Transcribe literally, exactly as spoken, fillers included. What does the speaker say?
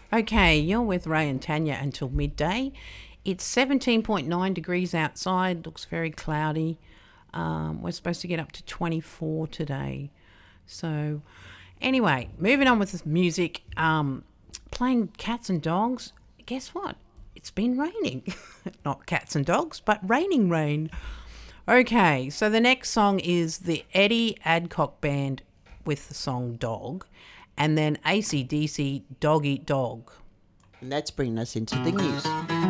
Okay, you're with Ray and Tanya until midday. It's seventeen point nine degrees outside, looks very cloudy. Um, we're supposed to get up to twenty-four today. So, anyway, moving on with the music, um, playing cats and dogs. Guess what? It's been raining. Not cats and dogs, but raining rain. Okay, so the next song is the Eddie Adcock Band with the song Dog, and then A C D C Dog Eat Dog. And that's bringing us into the news.